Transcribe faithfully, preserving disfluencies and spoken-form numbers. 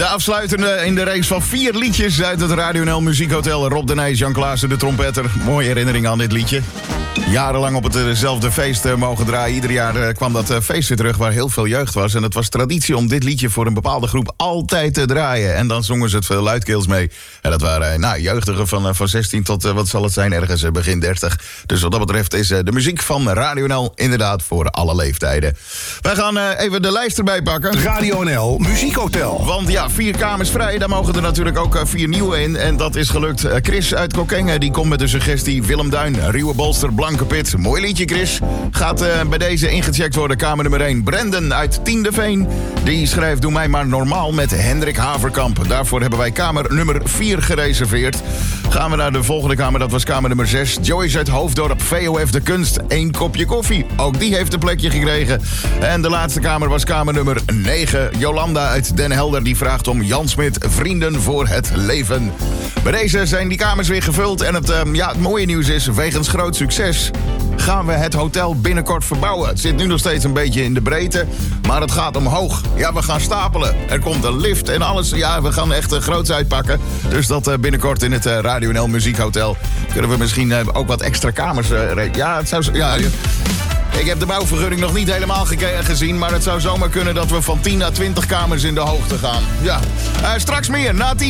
De afsluitende in de race van vier liedjes uit het Radio N L Muziekhotel. Rob de Nijs, Jan Klaassen, de trompetter. Mooie herinnering aan dit liedje. Jarenlang op hetzelfde feest mogen draaien. Ieder jaar kwam dat feest weer terug waar heel veel jeugd was. En het was traditie om dit liedje voor een bepaalde groep altijd te draaien. En dan zongen ze het veel luidkeels mee. En dat waren nou, jeugdigen van, van zestien tot, wat zal het zijn, ergens begin dertig. Dus wat dat betreft is de muziek van Radio N L inderdaad voor alle leeftijden. Wij gaan even de lijst erbij pakken. Radio N L Muziekhotel. Want ja, vier kamers vrij, daar mogen er natuurlijk ook vier nieuwe in. En dat is gelukt. Chris uit Kockengen, die komt met de suggestie Willem Duin, Ruwe Bolster, Blanke Pit. Mooi liedje, Chris. Gaat uh, bij deze ingecheckt worden. Kamer nummer één. Brandon uit Tiendeveen. Die schrijft Doe mij maar normaal met Hendrik Haverkamp. Daarvoor hebben wij kamer nummer vier gereserveerd. Gaan we naar de volgende kamer. Dat was kamer nummer zes. Joyce uit Hoofddorp. V O F de Kunst. Eén kopje koffie. Ook die heeft een plekje gekregen. En de laatste kamer was kamer nummer negen. Jolanda uit Den Helder. Die vraagt om Jan Smit. Vrienden voor het leven. Bij deze zijn die kamers weer gevuld. En het, uh, ja, het mooie nieuws is, wegens groot succes gaan we het hotel binnenkort verbouwen. Het zit nu nog steeds een beetje in de breedte, maar het gaat omhoog. Ja, we gaan stapelen. Er komt een lift en alles. Ja, we gaan echt uh, groots uitpakken. Dus dat uh, binnenkort in het uh, Radio N L Muziekhotel kunnen we misschien uh, ook wat extra kamers... Uh, ja, het zou... Ja, ik heb de bouwvergunning nog niet helemaal ge- gezien, maar het zou zomaar kunnen dat we van tien naar twintig kamers in de hoogte gaan. Ja, uh, straks meer, na tien.